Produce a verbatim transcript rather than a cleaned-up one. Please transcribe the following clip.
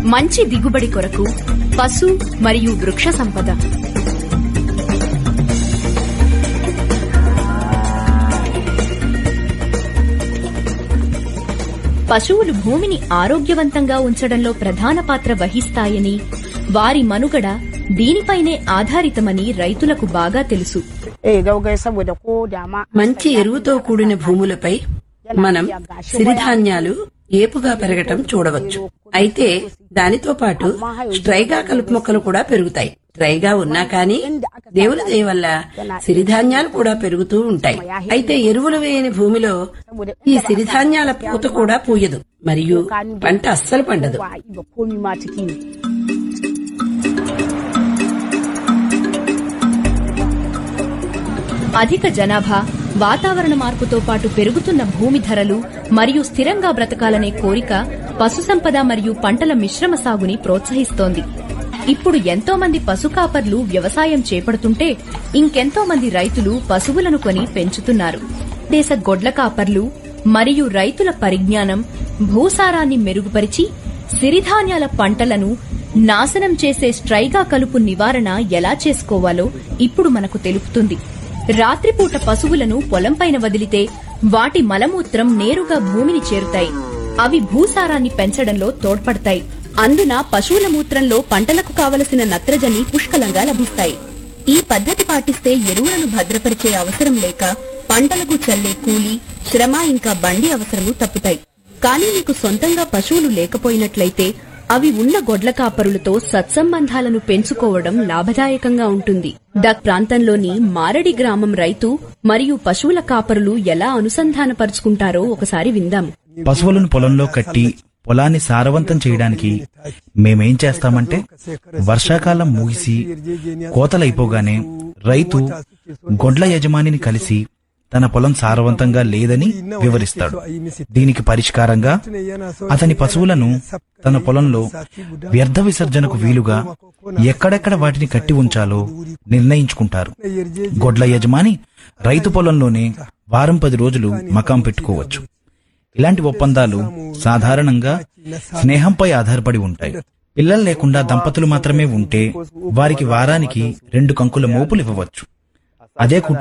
మంచి దిగుబడి కొరకు పశు మరియు వృక్ష సంపద. పశువులు భూమిని ఆరోగ్యవంతంగా ఉంచడంలో ప్రధాన పాత్ర వహిస్తాయని, వారి మనుగడ దీనిపైనే ఆధారితమని రైతులకు బాగా తెలుసు. మంచి ఎరువుతో కూడిన భూములపై మనం సిరిధాన్యాలు ఏపుగా పెరగటం చూడవచ్చు. అయితే దానితో పాటు స్ట్రైగా కలుపు మొక్కలు కూడా పెరుగుతాయి. డ్రైగా ఉన్నా కానీ దేవుని దయ వల్ల సిరిధాన్యాలు కూడా పెరుగుతూ ఉంటాయి. అయితే ఎరువులు వేయని భూమిలో ఈ సిరిధాన్యాల పూత కూడా పూయదు, మరియు పంట అస్సలు పండదు. అధిక జనాభా, వాతావరణ మార్పుతో పాటు పెరుగుతున్న భూమి ధరలు మరియు స్థిరంగా బ్రతకాలనే కోరిక పశు సంపద మరియు పంటల మిశ్రమ సాగుని ప్రోత్సహిస్తోంది. ఇప్పుడు ఎంతో మంది పశు కాపర్లు వ్యవసాయం చేపడుతుంటే ఇంకెంతో మంది రైతులు పశువులను కొని పెంచుతున్నారు. దేశ గొడ్ల కాపర్లు మరియు రైతుల పరిజ్ఞానం భూసారాన్ని మెరుగుపరిచి సిరిధాన్యాల పంటలను నాశనం చేసే స్ట్రైగా కలుపు నివారణ ఎలా చేసుకోవాలో ఇప్పుడు మనకు తెలుపుతుంది. రాత్రిపూట పశువులను పొలంపైన వదిలితే వాటి మలమూత్రం నేరుగా భూమిని చేరుతాయి. అవి భూసారాన్ని పెంచడంలో తోడ్పడతాయి. అందున పశువుల మూత్రంలో పంటలకు కావలసిన నత్రజని పుష్కలంగా లభిస్తాయి. ఈ పద్ధతి పాటిస్తే ఎరువులను భద్రపరిచే అవసరం లేక పంటలకు చల్లే కూలి, శ్రమ ఇంకా బండి అవసరము తప్పుతాయి. కానీ మీకు సొంతంగా పశువులు లేకపోయినట్లయితే అవి ఉన్న గొడ్ల కాపరులతో సత్సంబంధాలను పెంచుకోవడం లాభదాయకంగా ఉంటుంది. డక్ ప్రాంతంలోని మారడి గ్రామం రైతు మరియు పశువుల కాపరులు ఎలా అనుసంధానపరుచుకుంటారో ఒకసారి విందాం. పశువులను పొలంలో కట్టి పొలాన్ని సారవంతం చేయడానికి మేమేం చేస్తామంటే, వర్షాకాలం ముగిసి కోతలైపోగానే రైతు గొడ్ల యజమానిని కలిసి తన పొలం సారవంతంగా లేదని వివరిస్తాడు. దీనికి పరిష్కారంగా అతని పశువులను తన పొలంలో వ్యర్థ విసర్జనకు వీలుగా ఎక్కడెక్కడ వాటిని కట్టి ఉంచాలో నిర్ణయించుకుంటారు. గొడ్ల యజమాని రైతు పొలంలోనే వారం పది రోజులు మకాం పెట్టుకోవచ్చు. ఇలాంటి ఒప్పందాలు సాధారణంగా స్నేహంపై ఆధారపడి ఉంటాయి. పిల్లలు లేకుండా దంపతులు మాత్రమే ఉంటే వారికి వారానికి రెండు కంకుల మోపులు ఇవ్వవచ్చు. అదే